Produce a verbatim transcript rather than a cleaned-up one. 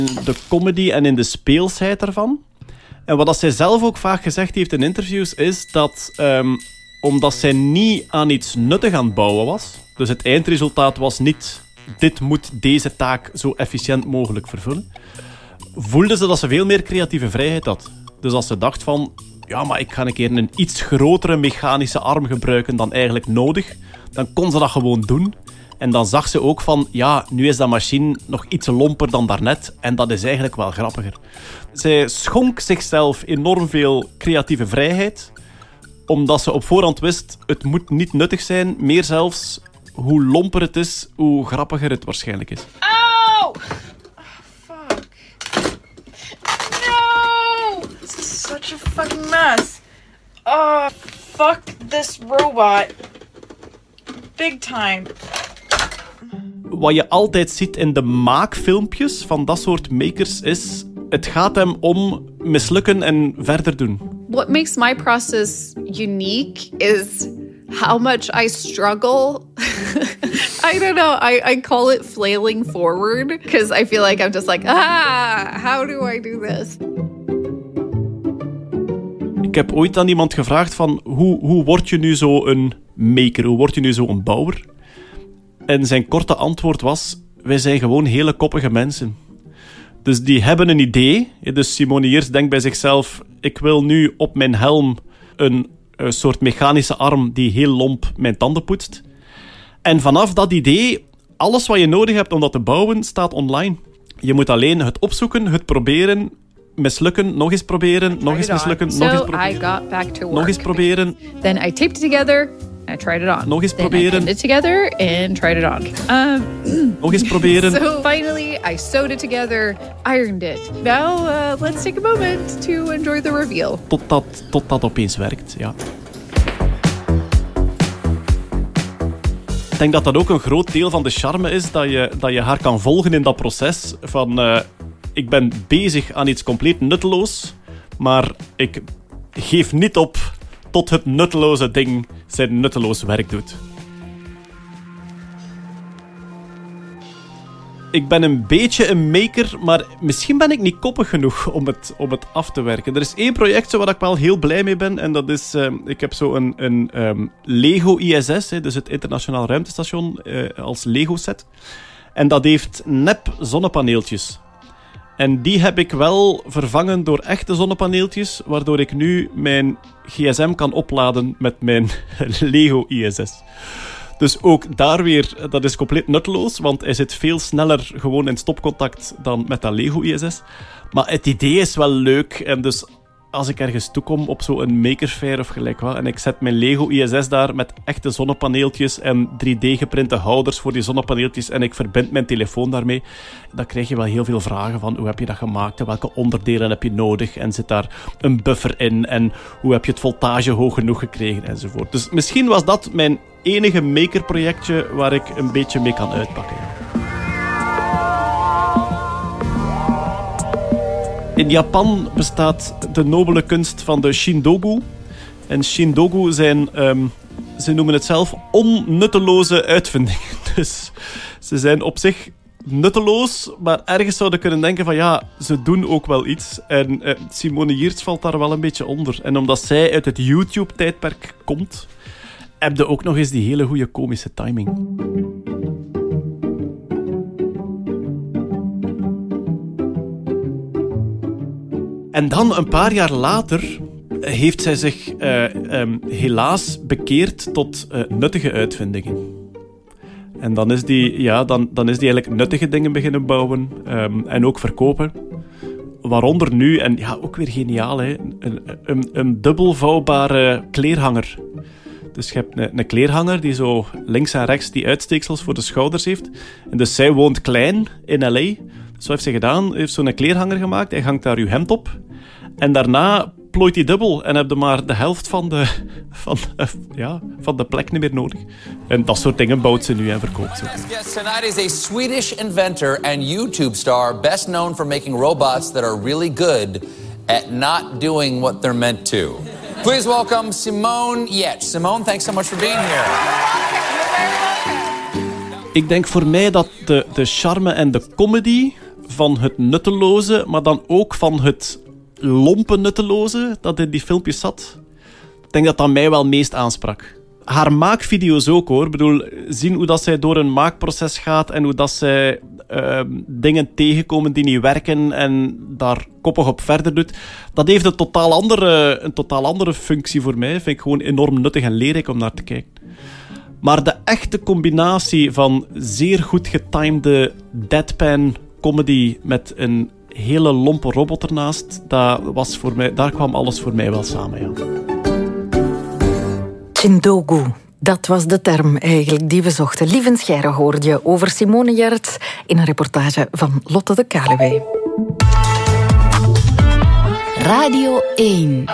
de comedy en in de speelsheid ervan. En wat zij zelf ook vaak gezegd heeft in interviews, is dat um, omdat zij niet aan iets nuttig aan het bouwen was, dus het eindresultaat was niet, dit moet deze taak zo efficiënt mogelijk vervullen, voelde ze dat ze veel meer creatieve vrijheid had. Dus als ze dacht van, ja, maar ik ga een keer een iets grotere mechanische arm gebruiken dan eigenlijk nodig, dan kon ze dat gewoon doen. En dan zag ze ook van, ja, nu is dat machine nog iets lomper dan daarnet. En dat is eigenlijk wel grappiger. Zij schonk zichzelf enorm veel creatieve vrijheid. Omdat ze op voorhand wist, het moet niet nuttig zijn. Meer zelfs, hoe lomper het is, hoe grappiger het waarschijnlijk is. Oh! Oh, fuck. No! This is such a fucking mess. Oh, fuck this robot. Big time. Wat je altijd ziet in de maakfilmpjes van dat soort makers is, het gaat hem om mislukken en verder doen. What makes my process unique is how much I struggle. I don't know, I, I call it flailing forward, because I feel like I'm just like, ah, how do I do this? Ik heb ooit aan iemand gevraagd van, hoe, hoe word je nu zo een maker, hoe word je nu zo een bouwer? En zijn korte antwoord was, wij zijn gewoon hele koppige mensen. Dus die hebben een idee. Dus Simoniers denkt bij zichzelf, ik wil nu op mijn helm een, een soort mechanische arm die heel lomp mijn tanden poetst. En vanaf dat idee, alles wat je nodig hebt om dat te bouwen, staat online. Je moet alleen het opzoeken, het proberen, mislukken, nog eens proberen, nog eens mislukken, so nog eens proberen. I got back to work. Nog eens proberen. Then I taped it together. I tried it on. Nog eens Then proberen. I pinned it together and tried it on. Um, Nog eens proberen. So finally, I sewed it together, ironed it. Now, uh, let's take a moment to enjoy the reveal. Tot dat, tot dat opeens werkt, ja. Ik denk dat dat ook een groot deel van de charme is, dat je, dat je haar kan volgen in dat proces van... Uh, ik ben bezig aan iets compleet nutteloos, maar ik geef niet op tot het nutteloze ding zijn nutteloos werk doet. Ik ben een beetje een maker, maar misschien ben ik niet koppig genoeg om het, om het af te werken. Er is één project zo waar ik wel heel blij mee ben, en dat is... Uh, ik heb zo een, een um, Lego I S S, hè, dus het Internationaal Ruimtestation, uh, als Lego-set. En dat heeft nep zonnepaneeltjes. En die heb ik wel vervangen door echte zonnepaneeltjes, waardoor ik nu mijn gsm kan opladen met mijn Lego I S S. Dus ook daar weer, dat is compleet nutteloos, want hij zit veel sneller gewoon in stopcontact dan met dat Lego I S S. Maar het idee is wel leuk, en dus als ik ergens toekom op zo'n Maker Faire of gelijk wat, en ik zet mijn Lego I S S daar met echte zonnepaneeltjes en drie D-geprinte houders voor die zonnepaneeltjes en ik verbind mijn telefoon daarmee, dan krijg je wel heel veel vragen van hoe heb je dat gemaakt en welke onderdelen heb je nodig en zit daar een buffer in en hoe heb je het voltage hoog genoeg gekregen enzovoort. Dus misschien was dat mijn enige Maker-projectje waar ik een beetje mee kan uitpakken. In Japan bestaat de nobele kunst van de Shindogu. En Shindogu zijn, um, ze noemen het zelf, onnutteloze uitvindingen. Dus ze zijn op zich nutteloos, maar ergens zouden kunnen denken van ja, ze doen ook wel iets. En uh, Simone Giertz valt daar wel een beetje onder. En omdat zij uit het YouTube-tijdperk komt, heb je ook nog eens die hele goede komische timing. En dan, een paar jaar later, heeft zij zich uh, um, helaas bekeerd tot uh, nuttige uitvindingen. En dan is, die, ja, dan, dan is die eigenlijk nuttige dingen beginnen bouwen um, en ook verkopen. Waaronder nu, en ja, ook weer geniaal, hè, een, een, een dubbelvouwbare kleerhanger. Dus je hebt een, een kleerhanger die zo links en rechts die uitsteeksels voor de schouders heeft. En dus zij woont klein in L A. Zo heeft ze gedaan, heeft zo'n kleerhanger gemaakt. Hij hangt daar uw hemd op. En daarna plooit hij dubbel en heb je maar de helft van de, van, uh, ja, van de plek niet meer nodig. En dat soort dingen bouwt ze nu en verkoopt ze. Our guest tonight is a Swedish inventor and YouTube star, best known for making robots that are really good at not doing what they're meant to. Please welcome Simone Giertz. Simone, thanks so much for being here. Ik denk voor mij dat de, de charme en de comedy van het nutteloze, maar dan ook van het lompe nutteloze dat in die filmpjes zat. Ik denk dat dat mij wel meest aansprak. Haar maakvideo's ook, hoor. Ik bedoel, zien hoe dat zij door een maakproces gaat en hoe dat zij uh, dingen tegenkomen die niet werken en daar koppig op verder doet. Dat heeft een totaal andere, een totaal andere functie voor mij. Vind ik gewoon enorm nuttig en leerrijk om naar te kijken. Maar de echte combinatie van zeer goed getimede deadpan comedy met een hele lompe robot ernaast, dat was voor mij, daar kwam alles voor mij wel samen, ja. Chindogu, dat was de term eigenlijk die we zochten. Lieven Scheire hoorde je over Simone Giertz in een reportage van Lotte de Kaluwe. Radio één.